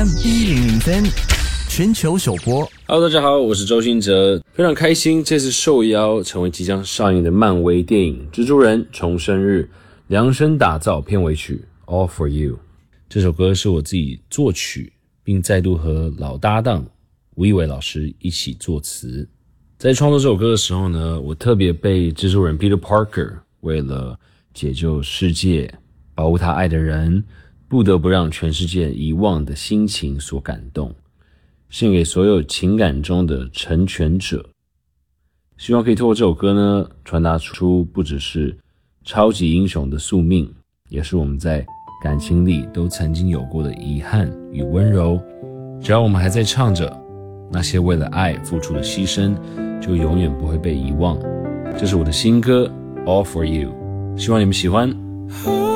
FM 1003，全球首播。 Hello， 大家好，我是周兴哲，非常开心这次受邀成为即将上映的漫威电影《蜘蛛人重生日》量身打造片尾曲 All For You。这首歌是我自己作曲，并再度和老搭档吴亦伟老师一起作词。在创作这首歌的时候呢，我特别被蜘蛛人 Peter Parker 为了解救世界、保护他爱的人，不得不让全世界遗忘的心情所感动，献给所有情感中的成全者。希望可以透过这首歌呢，传达出不只是超级英雄的宿命，也是我们在感情里都曾经有过的遗憾与温柔。只要我们还在唱着，那些为了爱付出的牺牲就永远不会被遗忘。这是我的新歌 All For You， 希望你们喜欢。